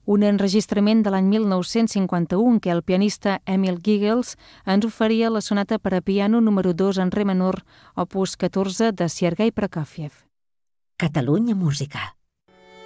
un enregistrament de l'any 1951 en què el pianista Emil Giggels ens oferia la sonata per a piano número 2 en re menor, opus 14 de Sergei Prokofiev. Catalunya Música.